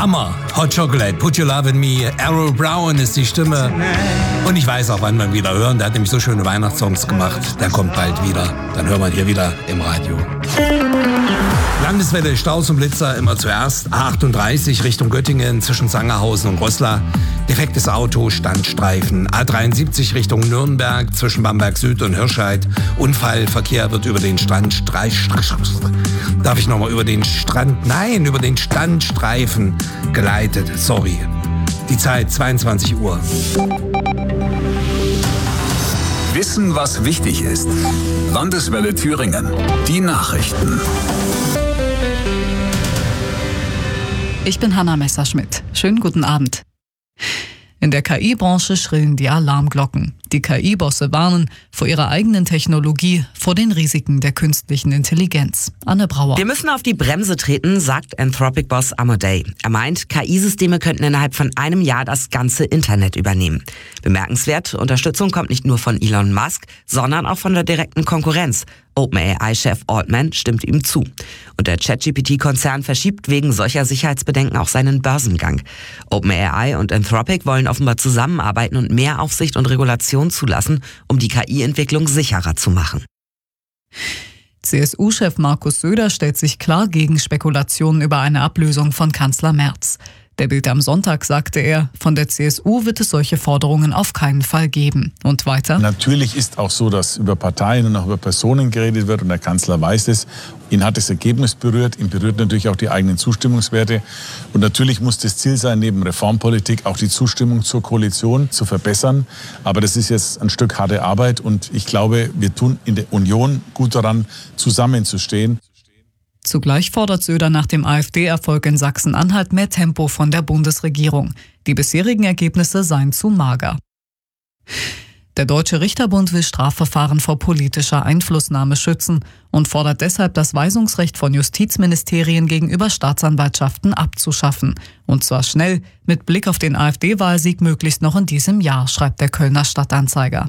Hammer. Hot Chocolate, Put Your Love in Me, Errol Brown ist die Stimme. Und ich weiß auch, wann wir ihn wieder hören. Der hat nämlich so schöne Weihnachtssongs gemacht. Der kommt bald wieder. Dann hören wir ihn hier wieder im Radio. Landeswelle, Staus und Blitzer immer zuerst. A38 Richtung Göttingen zwischen Sangerhausen und Goslar. Defektes Auto, Standstreifen. A73 Richtung Nürnberg zwischen Bamberg Süd und Hirscheid. Unfallverkehr wird über den über den Standstreifen geleitet. Sorry. Die Zeit 22 Uhr. Wissen, was wichtig ist. Landeswelle Thüringen. Die Nachrichten. Ich bin Hanna Messerschmidt. Schönen guten Abend. In der KI-Branche schrillen die Alarmglocken. Die KI-Bosse warnen vor ihrer eigenen Technologie, vor den Risiken der künstlichen Intelligenz. Anne Brauer. Wir müssen auf die Bremse treten, sagt Anthropic-Boss Amodei. Er meint, KI-Systeme könnten innerhalb von einem Jahr das ganze Internet übernehmen. Bemerkenswert, Unterstützung kommt nicht nur von Elon Musk, sondern auch von der direkten Konkurrenz. OpenAI-Chef Altman stimmt ihm zu. Und der ChatGPT-Konzern verschiebt wegen solcher Sicherheitsbedenken auch seinen Börsengang. OpenAI und Anthropic wollen offenbar zusammenarbeiten und mehr Aufsicht und Regulation zulassen, um die KI-Entwicklung sicherer zu machen. CSU-Chef Markus Söder stellt sich klar gegen Spekulationen über eine Ablösung von Kanzler Merz. Der Bild am Sonntag sagte er, von der CSU wird es solche Forderungen auf keinen Fall geben. Und weiter? Natürlich ist auch so, dass über Parteien und auch über Personen geredet wird und der Kanzler weiß es. Ihn hat das Ergebnis berührt, ihn berührt natürlich auch die eigenen Zustimmungswerte. Und natürlich muss das Ziel sein, neben Reformpolitik auch die Zustimmung zur Koalition zu verbessern. Aber das ist jetzt ein Stück harte Arbeit und ich glaube, wir tun in der Union gut daran, zusammenzustehen. Zugleich fordert Söder nach dem AfD-Erfolg in Sachsen-Anhalt mehr Tempo von der Bundesregierung. Die bisherigen Ergebnisse seien zu mager. Der Deutsche Richterbund will Strafverfahren vor politischer Einflussnahme schützen und fordert deshalb, das Weisungsrecht von Justizministerien gegenüber Staatsanwaltschaften abzuschaffen. Und zwar schnell, mit Blick auf den AfD-Wahlsieg möglichst noch in diesem Jahr, schreibt der Kölner Stadtanzeiger.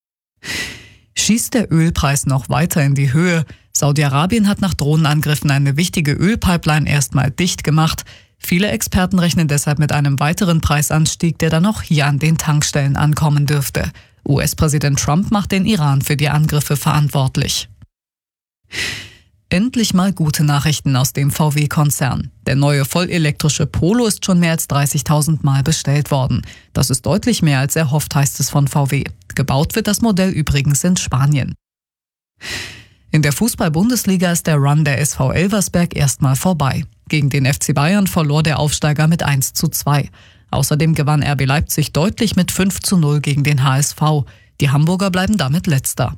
Schießt der Ölpreis noch weiter in die Höhe? Saudi-Arabien hat nach Drohnenangriffen eine wichtige Ölpipeline erstmal dicht gemacht. Viele Experten rechnen deshalb mit einem weiteren Preisanstieg, der dann auch hier an den Tankstellen ankommen dürfte. US-Präsident Trump macht den Iran für die Angriffe verantwortlich. Endlich mal gute Nachrichten aus dem VW-Konzern. Der neue vollelektrische Polo ist schon mehr als 30.000 Mal bestellt worden. Das ist deutlich mehr als erhofft, heißt es von VW. Gebaut wird das Modell übrigens in Spanien. In der Fußball-Bundesliga ist der Run der SV Elversberg erstmal vorbei. Gegen den FC Bayern verlor der Aufsteiger mit 1:2. Außerdem gewann RB Leipzig deutlich mit 5:0 gegen den HSV. Die Hamburger bleiben damit Letzter.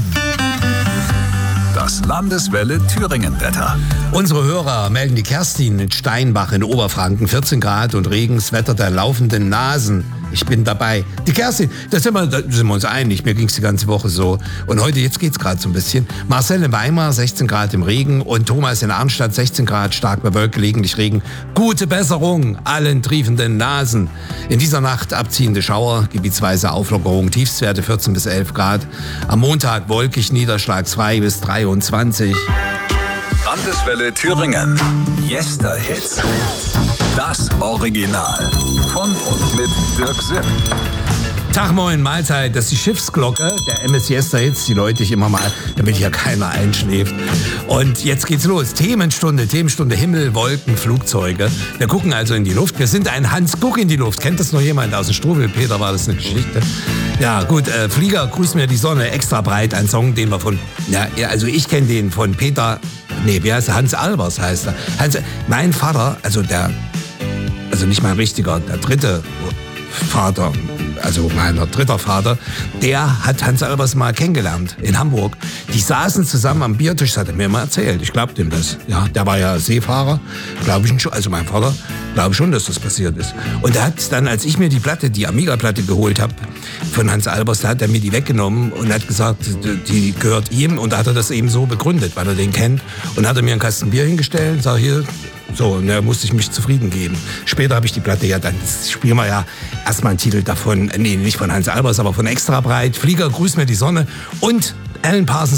Das Landeswelle Thüringen-Wetter. Unsere Hörer melden die Kerstin in Steinbach in Oberfranken. 14 Grad und Regenswetter der laufenden Nasen. Ich bin dabei. Die Kerstin, da sind wir uns einig. Mir ging es die ganze Woche so. Und heute, jetzt geht's gerade so ein bisschen. Marcel in Weimar, 16 Grad im Regen. Und Thomas in Arnstadt, 16 Grad, stark bewölkt, gelegentlich Regen. Gute Besserung allen triefenden Nasen. In dieser Nacht abziehende Schauer, gebietsweise Auflockerung, Tiefstwerte 14 bis 11 Grad. Am Montag wolkig, niederschlagsfrei bis 23. Landeswelle Thüringen. Yesterhits. Das Original. Von und mit Dirk Sipp. Tag, moin, Mahlzeit. Das ist die Schiffsglocke der MS Yesterhits. Die läute ich immer mal, damit hier keiner einschläft. Und jetzt geht's los. Themenstunde Himmel, Wolken, Flugzeuge. Wir gucken also in die Luft. Wir sind ein Hans-Guck in die Luft. Kennt das noch jemand aus dem Strubel? Peter, war das eine Geschichte? Ja, gut. Flieger, grüß mir die Sonne. Extra breit. Ein Song, den wir von... Ja, also ich kenne den von Peter... Nee, wie heißt er? Hans Albers heißt er. Mein Vater, also nicht mein richtiger, der dritte Vater, also mein dritter Vater, der hat Hans Albers mal kennengelernt in Hamburg. Die saßen zusammen am Biertisch, das hat er mir mal erzählt. Ich glaube dem das. Ja, der war ja Seefahrer, glaube ich schon. Also mein Vater, glaube schon, dass das passiert ist. Und er hat dann, als ich mir die Amiga-Platte geholt habe von Hans Albers, da hat er mir die weggenommen und hat gesagt, die gehört ihm. Und da hat er das eben so begründet, weil er den kennt. Und hat er mir einen Kasten Bier hingestellt und sagt, hier, so, und da musste ich mich zufrieden geben. Später habe ich die Platte dann spielen wir ja erstmal einen Titel davon, nee, nicht von Hans Albers, aber von Extra breit, Flieger, grüß mir die Sonne und Alan Parsons